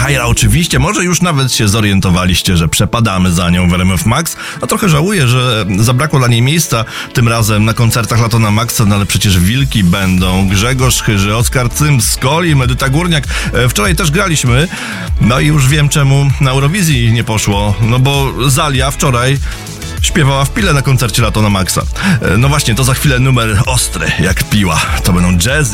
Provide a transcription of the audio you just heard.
Kaira oczywiście, może już nawet się zorientowaliście, że przepadamy za nią w RMF Max. No trochę żałuję, że zabrakło dla niej miejsca tym razem na koncertach Lato na Maxa, no ale przecież wilki będą. Grzegorz Chyży, Oskar Cyms, Skoli, Medyta Górniak. Wczoraj też graliśmy, no i już wiem czemu na Eurowizji nie poszło, no bo Zalia wczoraj śpiewała w Pile na koncercie Lato na Maxa. No właśnie, to za chwilę numer ostry jak piła. To będą Jazz